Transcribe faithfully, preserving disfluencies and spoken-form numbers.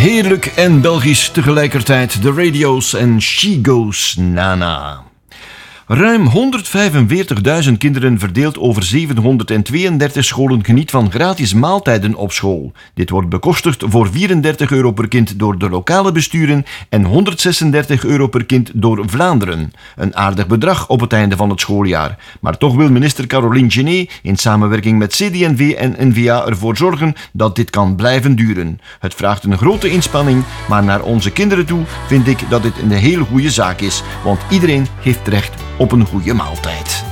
Heerlijk en Belgisch tegelijkertijd, de radio's en She Goes Nana. Ruim honderdvijfenveertigduizend kinderen verdeeld over zevenhonderdtweeëndertig scholen geniet van gratis maaltijden op school. Dit wordt bekostigd voor vierendertig euro per kind door de lokale besturen en honderdzesendertig euro per kind door Vlaanderen. Een aardig bedrag op het einde van het schooljaar. Maar toch wil minister Caroline Genet in samenwerking met C D N V en N V A ervoor zorgen dat dit kan blijven duren. Het vraagt een grote inspanning, maar naar onze kinderen toe vind ik dat dit een hele goede zaak is, want iedereen heeft recht op een goede maaltijd.